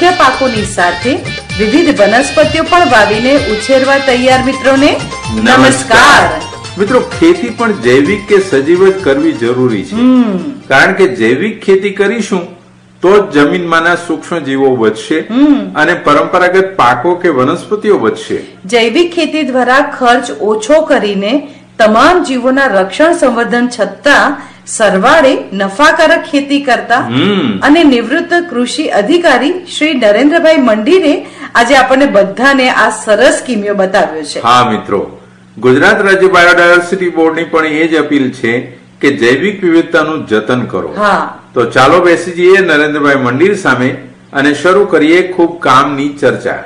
અન્ય પાકોની સાથે વિવિધ વનસ્પતિઓ પણ વાવીને ઉછેરવા તૈયાર મિત્રોને નમસ્કાર. મિત્રો, ખેતી પણ જૈવિક કે સજીવ જ કરવી જરૂરી છે, કારણ કે જૈવિક ખેતી કરીશું તો જ જમીનમાંના સૂક્ષ્મ જીવો વધશે અને પરંપરાગત પાકો કે વનસ્પતિઓ વધશે. જૈવિક ખેતી દ્વારા ખર્ચ ઓછો કરીને તમામ જીવોના રક્ષણ સંવર્ધન છતાં સરવાળે નફાકારક ખેતી કરતા અને નિવૃત્ત કૃષિ અધિકારી શ્રી નરેન્દ્રભાઈ મંડીરે આજે આપણને બધાને આ સરસ કિમિયો બતાવ્યો છે. હા મિત્રો, ગુજરાત રાજ્ય બાયોડાયવર્સિટી બોર્ડની પણ એ જ અપીલ છે કે જૈવિક વિવિધતાનું જતન કરો. તો ચાલો બેસી જઈએ નરેન્દ્રભાઈ મંડીર સામે અને શરૂ કરીએ ખૂબ કામની ચર્ચા.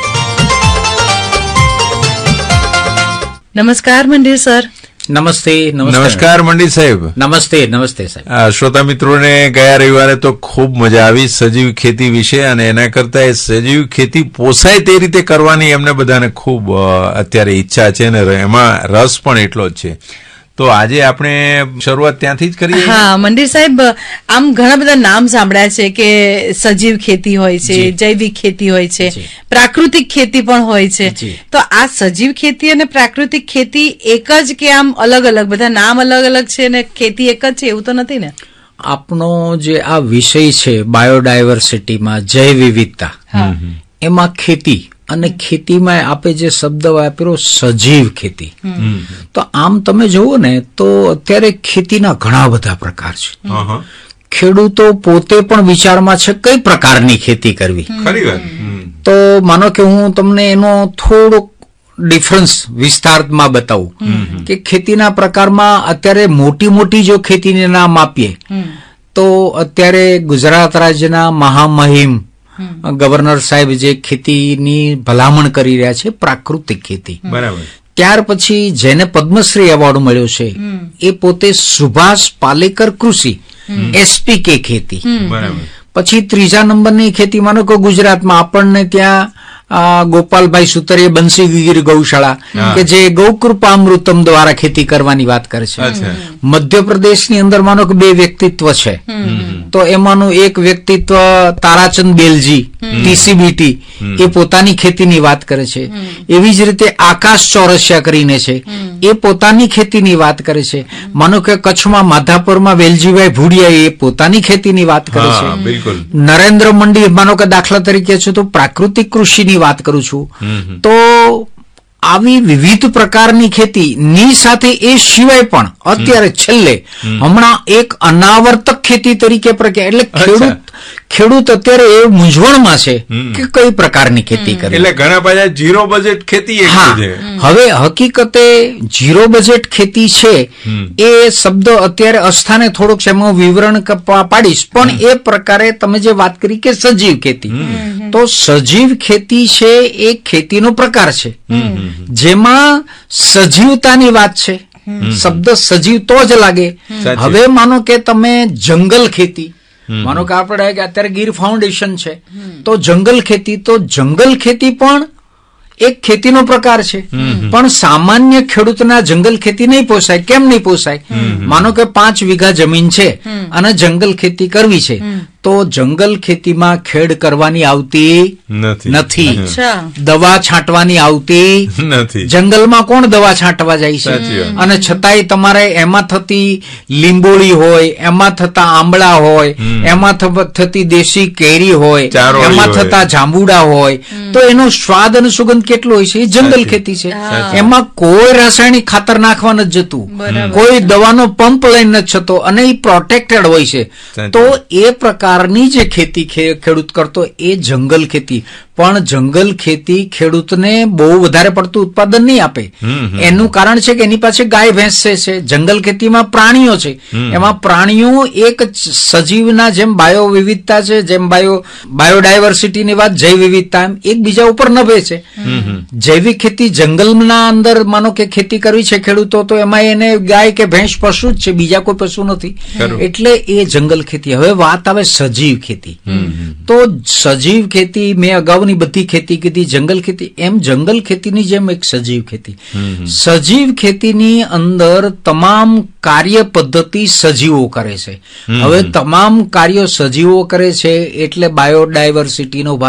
નમસ્કાર મંડીર સર. નમસ્તે. નમસ્કાર મંડીર સાહેબ. નમસ્તે સાહેબ. શ્રોતા મિત્રોને ગયા રવિવારે તો ખૂબ મજા આવી સજીવ ખેતી વિશે, અને એના કરતા એ સજીવ ખેતી પોસાય તે રીતે કરવાની એમને બધાને ખૂબ અત્યારે ઈચ્છા છે અને એમાં રસ પણ એટલો જ છે. તો આજે આપણે શરૂઆત ત્યાંથી જ કરીએ. હા મંડીર સાહેબ, આમ ઘણા બધા નામ સાંભળ્યા છે કે સજીવ ખેતી હોય છે, જૈવિક ખેતી હોય છે, પ્રાકૃતિક ખેતી પણ હોય છે. તો આ સજીવ ખેતી અને પ્રાકૃતિક ખેતી એક જ કે આમ અલગ અલગ, બધા નામ અલગ અલગ છે ને ખેતી એક જ છે એવું તો નથી ને? આપનો જે આ વિષય છે બાયોડાયવર્સિટીમાં જૈવ વિવિધતા, એમાં ખેતી અને ખેતીમાં આપે જે શબ્દ વાપર્યો સજીવ ખેતી, તો આમ તમે જુઓ ને તો અત્યારે ખેતીના ઘણા બધા પ્રકાર છે. ખેડૂતો પોતે પણ વિચારમાં છે કઈ પ્રકારની ખેતી કરવી. તો માનો કે હું તમને એનો થોડોક ડિફરન્સ વિસ્તારમાં બતાવું કે ખેતીના પ્રકારમાં અત્યારે મોટી જો ખેતીને નામ આપીએ તો અત્યારે ગુજરાત રાજ્યના મહામહિમ ગવર્નર સાહેબ જે ખેતીની ભલામણ કરી રહ્યા છે પ્રાકૃતિક ખેતી. બરાબર. ત્યાર પછી જેને પદ્મશ્રી એવોર્ડ મળ્યો છે એ પોતે સુભાષ પાલેકર કૃષિ SPK ખેતી. બરાબર. પછી ત્રીજા નંબરની ખેતી માનો કે ગુજરાતમાં આપણને ત્યાં ગોપાલભાઈ સુતરીય બંસીગીર ગૌશાળા કે જે ગૌકૃપામૃતમ દ્વારા ખેતી કરવાની વાત કરે છે. મધ્યપ્રદેશની અંદર માનો કે બે વ્યક્તિત્વ છે, તો એમાંનું એક વ્યક્તિત્વ તારાચંદ બેલજી TCBT, એ પોતાની ખેતીની વાત કરે છે. એવી જ રીતે આકાશ ચોરસિયા કરીને છે, એ પોતાની ખેતીની વાત કરે છે. માનો કે કચ્છમાં માધાપુરમાં વેલજીભાઈ ભુડિયા એ પોતાની ખેતીની વાત કરે છે. નરેન્દ્ર મંડી માનો કે દાખલા તરીકે છે તો પ્રાકૃતિક કૃષિની વાત કરું છું. તો આવી વિવિધ પ્રકારની ખેતી ની સાથે એ સિવાય પણ અત્યારે છેલ્લે હમણાં એક અનાવર્તક ખેતી તરીકે એટલે ખેડૂત અત્યારે એ મૂંઝવણમાં છે કે કઈ પ્રકારની ખેતી કરે. એટલે ઘણા બધા ઝીરો બજેટ ખેતી. હવે હકીકતે ઝીરો બજેટ ખેતી છે એ શબ્દ અત્યારે અસ્થાને થોડુંક એમાં વિવરણ પાડીશ, પણ એ પ્રકારે તમે જે વાત કરી કે સજીવ ખેતી, તો સજીવ ખેતી છે એ ખેતીનો પ્રકાર છે જેમાં સજીવતાની વાત છે. શબ્દ સજીવ તો જ લાગે. હવે માનો કે તમે જંગલ ખેતી, માનો કે આપણે અત્યારે ગીર ફાઉન્ડેશન છે, તો જંગલ ખેતી પણ એક ખેતીનો પ્રકાર છે. પણ સામાન્ય ખેડૂતના જંગલ ખેતી નહીં પોસાય. કેમ નહીં પોસાય? માનો કે 5 વીઘા જમીન છે અને જંગલ ખેતી કરવી છે, તો જંગલ ખેતીમાં ખેડ કરવાની આવતી નથી, દવા છાંટવાની આવતી નથી. જંગલમાં કોણ દવા છાંટવા જાય છે? અને છતાંય તમારે એમાં થતી લીંબોળી હોય, એમાં થતા આંબળા હોય, એમાં થતી દેશી કેરી હોય, એમાં થતા જાંબુડા હોય, તો એનો સ્વાદ અને સુગંધ કેટલો હોય છે? એ જંગલ ખેતી છે. એમાં કોઈ રાસાયણિક ખાતર નાખવા નથી જતું, કોઈ દવાનો પંપ લઈને નથી જતો, અને એ પ્રોટેક્ટેડ હોય છે. તો એ પ્રકારની જે ખેતી ખેડૂત કરતો એ જંગલ ખેતી. પણ જંગલ ખેતી ખેડૂતને બહુ વધારે પડતું ઉત્પાદન નહીં આપે. એનું કારણ છે કે એની પાસે ગાય ભેંસ છે. જંગલ ખેતીમાં પ્રાણીઓ છે, એમાં પ્રાણીઓ એક સજીવના જેમ બાયો વિવિધતા છે, જેમ બાયોડાયવર્સિટીની વાત જૈવ વિવિધતા, એમ એકબીજા ઉપર નભે છે. જૈવિક ખેતી જંગલના અંદર માનો કે ખેતી કરવી છે ખેડૂતો, તો એમાં એને ગાય કે ભેંસ પશુ જ છે, બીજા કોઈ પશુ નથી, એટલે એ જંગલ ખેતી. હવે વાત આવે સજીવ ખેતી. તો સજીવ ખેતી મેં અગાઉ બધી ખેતી કીધી, જંગલ ખેતી, એમ જંગલ ખેતીની જેમ એક સજીવ ખેતી. સજીવ ખેતીની અંદર તમામ કાર્ય પદ્ધતિ સજીવો કરે છે. હવે તમામ કાર્યો સજીવો કરે છે એટલે બાયોડાયવર્સિટીનો